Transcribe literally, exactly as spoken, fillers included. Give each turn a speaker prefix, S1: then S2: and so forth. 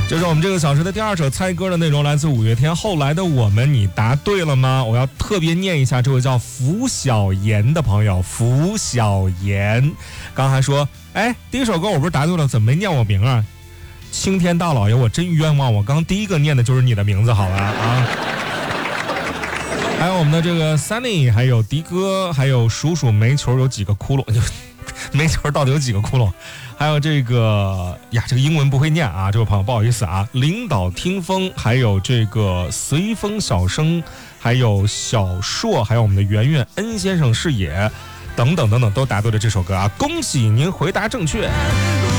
S1: 这是我们这个小时的第二首猜歌的内容，来自五月天。后来的我们，你答对了吗？我要特别念一下这位叫符小言的朋友，符小言，刚才说，哎，第一首歌我不是答对了，怎么没念我名啊？青天大老爷，我真冤枉，我刚第一个念的就是你的名字，好吧啊。还有我们的这个 Sunny， 还有迪哥，还有数数煤球有几个窟窿，就煤球到底有几个窟窿？还有这个呀，这个英文不会念啊，这位朋友不好意思啊。领导听风，还有这个随风小生，还有小硕，还有我们的圆圆恩先生是也，等等等等都答对了这首歌啊，恭喜您回答正确。